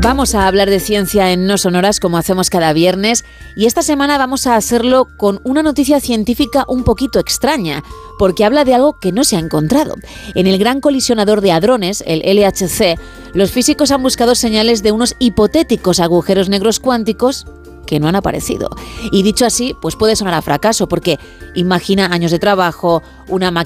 Vamos a hablar de ciencia en No Sonoras como hacemos cada viernes y esta semana vamos a hacerlo con una noticia científica un poquito extraña porque habla de algo que no se ha encontrado. En el Gran Colisionador de Hadrones, el LHC, los físicos han buscado señales de unos hipotéticos agujeros negros cuánticos que no han aparecido. Y dicho así, pues puede sonar a fracaso porque imagina años de trabajo, una